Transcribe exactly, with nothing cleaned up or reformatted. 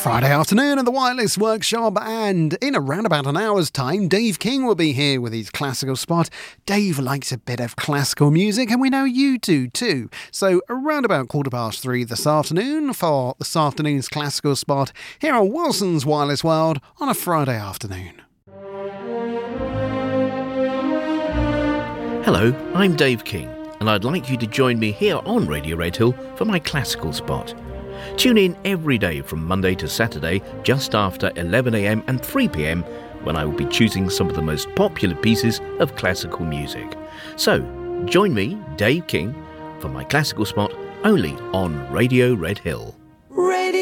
Friday afternoon at the Wireless Workshop, and in around about an hour's time, Dave King will be here with his classical spot. Dave likes a bit of classical music, and we know you do too. So around about quarter past three this afternoon for this afternoon's classical spot here on Wilson's Wireless World on a Friday afternoon. Hello, I'm Dave King, and I'd like you to join me here on Radio Redhill for my classical spot. Tune in every day from Monday to Saturday just after eleven a m and three p m when I will be choosing some of the most popular pieces of classical music. So, join me, Dave King, for my classical spot only on Radio Redhill.